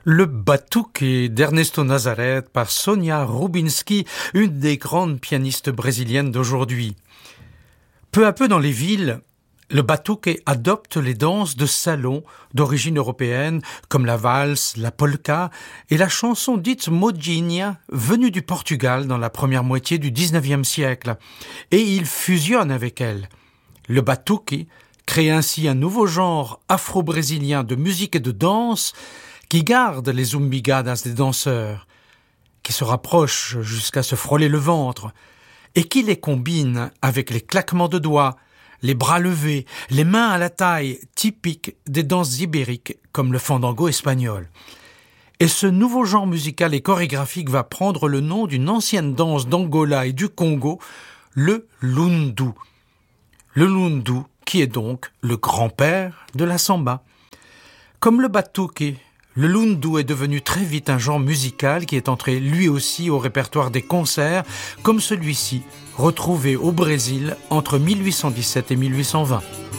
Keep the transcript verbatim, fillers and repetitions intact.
Le Batuque d'Ernesto Nazareth par Sonia Rubinski, une des grandes pianistes brésiliennes d'aujourd'hui. Peu à peu dans les villes, le batuque adopte les danses de salon d'origine européenne comme la valse, la polka et la chanson dite modinha venue du Portugal dans la première moitié du dix-neuvième siècle. Et il fusionne avec elle. Le batuque crée ainsi un nouveau genre afro-brésilien de musique et de danse qui garde les zumbigadas des danseurs, qui se rapprochent jusqu'à se frôler le ventre, et qui les combine avec les claquements de doigts, les bras levés, les mains à la taille, typiques des danses ibériques comme le fandango espagnol. Et ce nouveau genre musical et chorégraphique va prendre le nom d'une ancienne danse d'Angola et du Congo, le lundu. Le lundu, qui est donc le grand-père de la samba. Comme le batuque, le lundu est devenu très vite un genre musical qui est entré lui aussi au répertoire des concerts, comme celui-ci, retrouvé au Brésil entre mille huit cent dix-sept et mille huit cent vingt.